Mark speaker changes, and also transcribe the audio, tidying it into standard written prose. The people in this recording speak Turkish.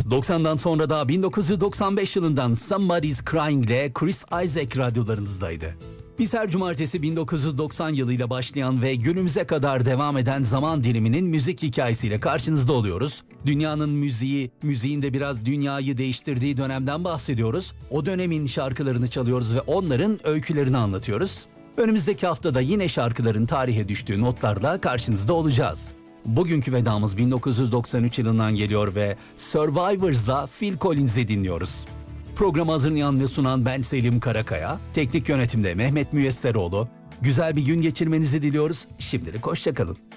Speaker 1: 90'dan sonra da 1995 yılından Somebody's Crying'de Chris Isaak radyolarınızdaydı. Biz her cumartesi 1990 yılıyla başlayan ve günümüze kadar devam eden zaman diliminin müzik hikayesiyle karşınızda oluyoruz. Dünyanın müziği, müziğin de biraz dünyayı değiştirdiği dönemden bahsediyoruz. O dönemin şarkılarını çalıyoruz ve onların öykülerini anlatıyoruz. Önümüzdeki haftada yine şarkıların tarihe düştüğü notlarla karşınızda olacağız. Bugünkü vedamız 1993 yılından geliyor ve Survivors'la Phil Collins'i dinliyoruz. Programı hazırlayan ve sunan ben Selim Karakaya, teknik yönetimde Mehmet Müyesseroğlu. Güzel bir gün geçirmenizi diliyoruz. Şimdilik hoşça kalın.